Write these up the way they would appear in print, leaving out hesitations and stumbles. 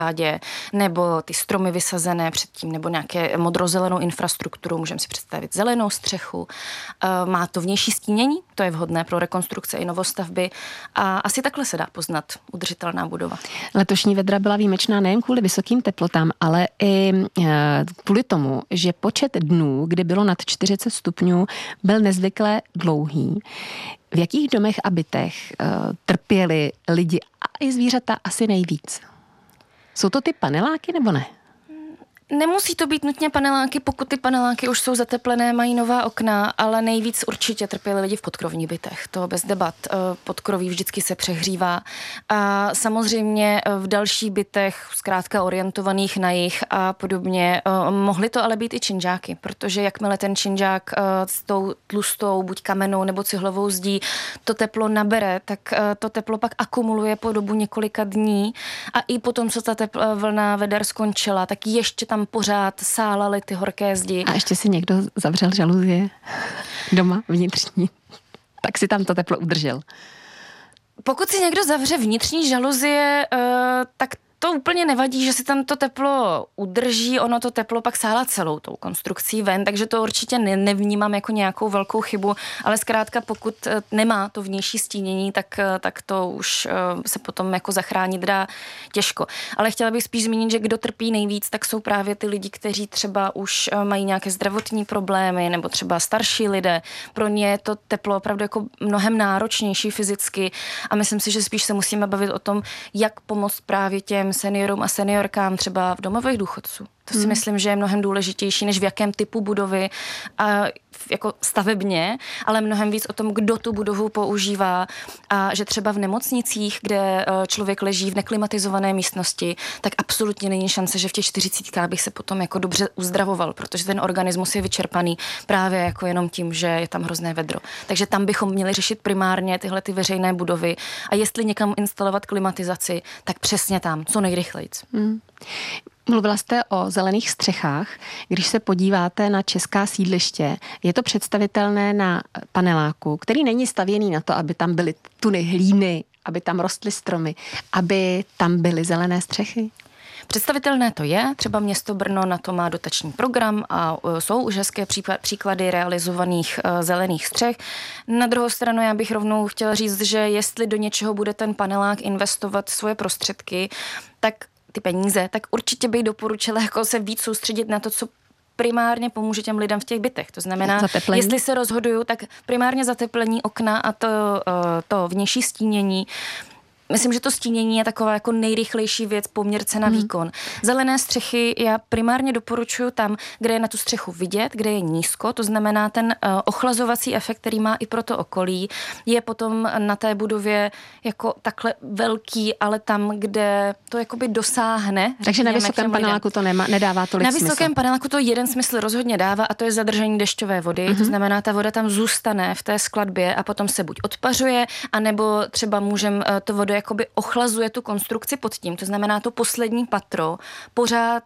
nebo ty stromy vysazené předtím, nebo nějaké modrozelenou infrastrukturu, můžeme si představit zelenou střechu. Má to vnější stínění, to je vhodné pro rekonstrukce i novostavby a asi takhle se dá poznat udržitelná budova. Letošní vedra byla výjimečná nejen kvůli vysokým teplotám, ale i kvůli tomu, že počet dnů, kdy bylo nad 40 stupňů, byl nezvykle dlouhý. V jakých domech a bytech trpěli lidi a i zvířata asi nejvíc? Jsou to ty paneláky nebo ne? Nemusí to být nutně paneláky, pokud ty paneláky už jsou zateplené, mají nová okna, ale nejvíc určitě trpěli lidi v podkrovních bytech. To bez debat. Podkroví vždycky se přehřívá. A samozřejmě v dalších bytech, zkrátka orientovaných na jih a podobně, mohly to ale být i činžáky, protože jakmile ten činžák s tou tlustou, buď kamennou nebo cihlovou zdí, to teplo nabere, tak to teplo pak akumuluje po dobu několika dní a i potom, co ta vlna veder skončila, tak ještě tam pořád sálaly ty horké zdi. A ještě si někdo zavřel žaluzie doma vnitřní, tak si tam to teplo udržel. Pokud si někdo zavře vnitřní žaluzie, tak to úplně nevadí, že si tam to teplo udrží, ono to teplo pak sálá celou tou konstrukcí ven, takže to určitě nevnímám jako nějakou velkou chybu, ale zkrátka pokud nemá to vnější stínění, tak to už se potom jako zachránit dá těžko. Ale chtěla bych spíš zmínit, že kdo trpí nejvíc, tak jsou právě ty lidi, kteří třeba už mají nějaké zdravotní problémy nebo třeba starší lidé. Pro ně je to teplo opravdu jako mnohem náročnější fyzicky a myslím si, že spíš se musíme bavit o tom, jak pomoct právě těm seniorům a seniorkám třeba v domovech důchodců. To si myslím, že je mnohem důležitější, než v jakém typu budovy a jako stavebně, ale mnohem víc o tom, kdo tu budovu používá a že třeba v nemocnicích, kde člověk leží v neklimatizované místnosti, tak absolutně není šance, že v těch 40 bych se potom jako dobře uzdravoval, protože ten organismus je vyčerpaný právě jako jenom tím, že je tam hrozné vedro. Takže tam bychom měli řešit primárně tyhle ty veřejné budovy a jestli někam instalovat klimatizaci, tak přesně tam, co nejrychlejc. Mluvila jste o zelených střechách. Když se podíváte na česká sídliště, je to představitelné na paneláku, který není stavěný na to, aby tam byly tuny hlíny, aby tam rostly stromy, aby tam byly zelené střechy? Představitelné to je, třeba město Brno na to má dotační program a jsou už hezké příklady realizovaných zelených střech. Na druhou stranu já bych rovnou chtěla říct, že jestli do něčeho bude ten panelák investovat svoje prostředky, tak ty peníze, tak určitě bych doporučila jako se víc soustředit na to, co primárně pomůže těm lidem v těch bytech. To znamená, zateplení. Jestli se rozhoduju, tak primárně zateplení okna a to vnější stínění. Myslím, že to stínění je taková jako nejrychlejší věc, poměr cena výkon. Zelené střechy já primárně doporučuji tam, kde je na tu střechu vidět, kde je nízko, to znamená ten ochlazovací efekt, který má i pro to okolí, je potom na té budově jako takhle velký, ale tam, kde to jakoby dosáhne. Takže na vysokém paneláku to nedává tolik smysl. Na vysokém paneláku to jeden smysl rozhodně dává a to je zadržení dešťové vody, to znamená, ta voda tam zůstane v té skladbě a potom se buď odpařuje, anebo třeba můžeme to vodu jakoby ochlazuje tu konstrukci pod tím. To znamená, to poslední patro pořád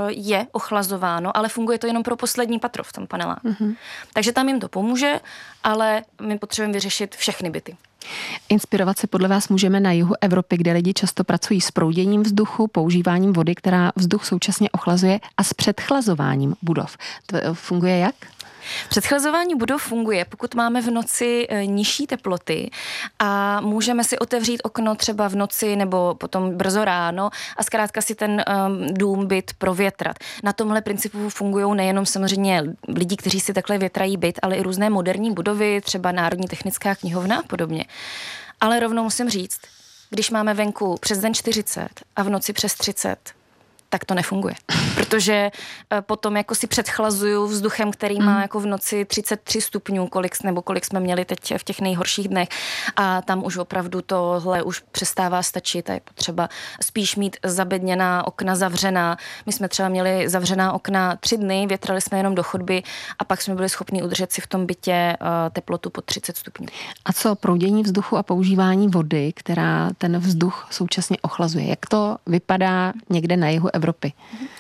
je ochlazováno, ale funguje to jenom pro poslední patro v tom paneláku. Takže tam jim to pomůže, ale my potřebujeme vyřešit všechny byty. Inspirovat se podle vás můžeme na jihu Evropy, kde lidi často pracují s prouděním vzduchu, používáním vody, která vzduch současně ochlazuje, a s předchlazováním budov. To funguje jak? Předchlazování budov funguje, pokud máme v noci nižší teploty a můžeme si otevřít okno třeba v noci nebo potom brzo ráno a zkrátka si ten dům, byt provětrat. Na tomhle principu fungují nejenom samozřejmě lidi, kteří si takhle větrají byt, ale i různé moderní budovy, třeba Národní technická knihovna a podobně. Ale rovnou musím říct, když máme venku přes den 40 a v noci přes 30, tak to nefunguje. Protože potom jako si předchlazuju vzduchem, který má jako v noci 33 stupňů, kolik jsme měli teď v těch nejhorších dnech a tam už opravdu tohle už přestává stačit a je potřeba spíš mít zabedněná okna zavřená. My jsme třeba měli zavřená okna 3 dny, větrali jsme jenom do chodby a pak jsme byli schopni udržet si v tom bytě teplotu pod 30 stupňů. A co proudění vzduchu a používání vody, která ten vzduch současně ochlazuje? Jak to vypadá někde na jihu Evropy?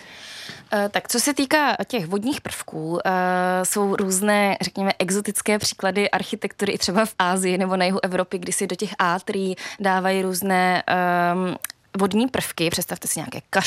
Tak co se týká těch vodních prvků, jsou různé, řekněme, exotické příklady architektury i třeba v Asii nebo na jihu Evropy, kdy si do těch átrií dávají různé vodní prvky, představte si nějaké